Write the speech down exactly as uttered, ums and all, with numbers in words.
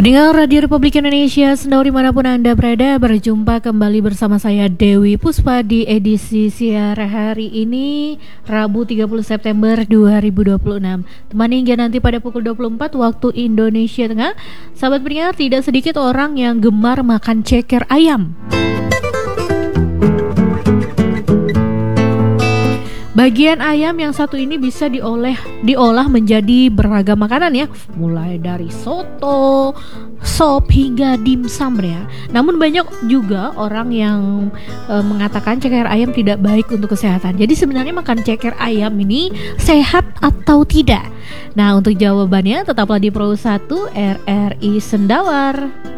Pendengar Radio Republik Indonesia, sendiri dimanapun Anda berada, berjumpa kembali bersama saya Dewi Puspa di edisi siar hari ini, Rabu tiga puluh September dua ribu dua puluh enam. Temani hingga nanti pada pukul dua puluh empat waktu Indonesia Tengah. Sahabat pendengar, tidak sedikit orang yang gemar makan ceker ayam. Bagian ayam yang satu ini bisa diolah, diolah menjadi beragam makanan ya, mulai dari soto, sop hingga dimsum ya. Namun banyak juga orang yang e, mengatakan ceker ayam tidak baik untuk kesehatan. Jadi sebenarnya makan ceker ayam ini sehat atau tidak? Nah, untuk jawabannya tetaplah di Pro satu R R I Sendawar.